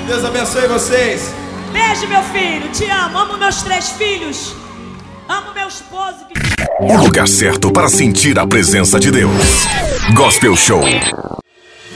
Deus abençoe vocês. Beijo, meu filho. Te amo. Amo meus 3 filhos. Amo meu esposo. O lugar certo para sentir a presença de Deus. Gospel Show.